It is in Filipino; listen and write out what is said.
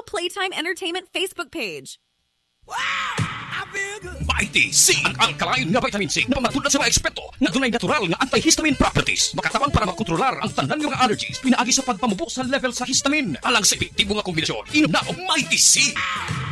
Playtime Entertainment Facebook page. Mighty C, ang alkaline nga vitamin C na matulad sa mga eksperto na dunay natural nga antihistamine properties. Makatabang para makontrolar ang tanan nga allergies pinaagi sa pagpamubo sa level sa histamine. Alang sa epektibo nga kombinasyon, inom na og Mighty C.